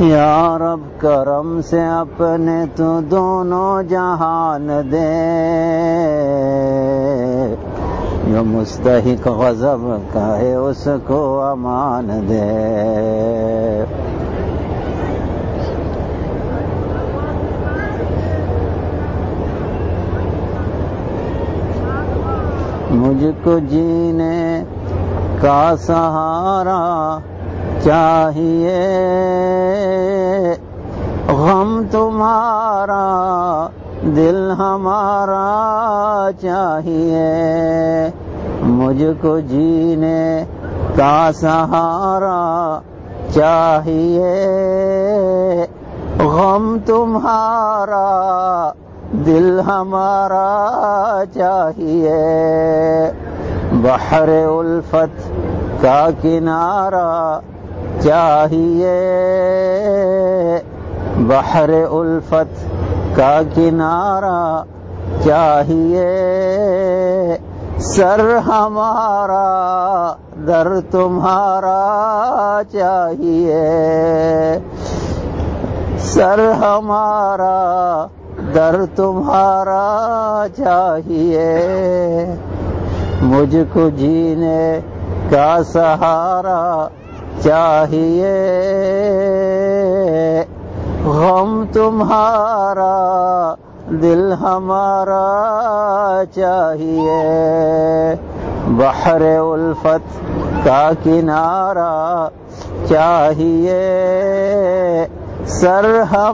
یا رب کرم سے اپنے تو دونوں جہان دے، جو مستحق غضب کا ہے اس کو امان دے۔ مجھ کو جینے کا سہارا چاہیے، غم تمہارا دل ہمارا چاہیے۔ مجھ کو جینے کا سہارا چاہیے، غم تمہارا دل ہمارا چاہیے۔ بحر الفت کا کنارہ چاہیے، بحر الفت کا کنارہ چاہیے۔ سر ہمارا در تمہارا چاہیے، سر ہمارا در تمہارا چاہیے۔ مجھ کو جینے کا سہارا چاہیے، غم تمہارا دل ہمارا چاہیے۔ بحر الفت کا کنارہ چاہیے، سر